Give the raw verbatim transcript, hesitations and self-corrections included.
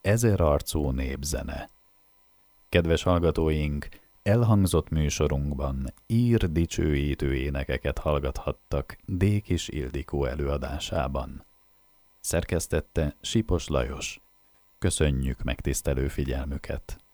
ezerarcú népzene. Kedves hallgatóink, elhangzott műsorunkban ír dicsőítő énekeket hallgathattak Dékis Ildikó előadásában. Szerkesztette Sipos Lajos. Köszönjük megtisztelő figyelmüket!